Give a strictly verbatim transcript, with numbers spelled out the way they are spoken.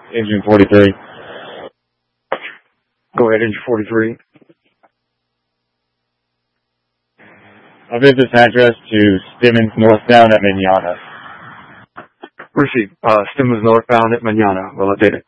Engine forty-three. Go ahead, Engine forty-three. Update this address to Stemmons northbound at Manana. Receive. Uh, Stemmons northbound at Manana. We'll update it.